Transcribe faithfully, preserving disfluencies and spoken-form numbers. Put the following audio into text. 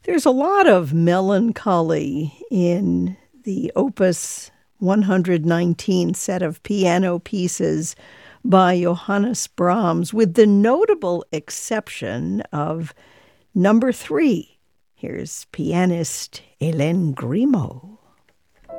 There's a lot of melancholy in the Opus one hundred nineteen set of piano pieces by Johannes Brahms, with the notable exception of number three. Here's pianist Hélène Grimaud.